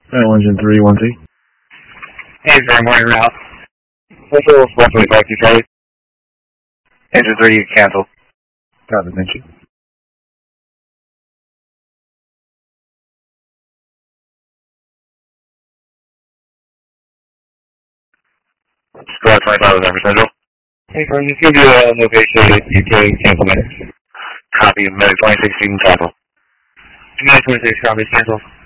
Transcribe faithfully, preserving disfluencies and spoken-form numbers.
Alright, engine three, one T. Hey, very morning route. Central, one twenty-five, Q Charlie. Engine three, you cancel. Copy, thank you. Squad twenty-five, November Central. Hey, Frank, just give you a location, you can cancel medics. Copy, medic twenty-six, you can cancel. Medic twenty-six, copy, cancel.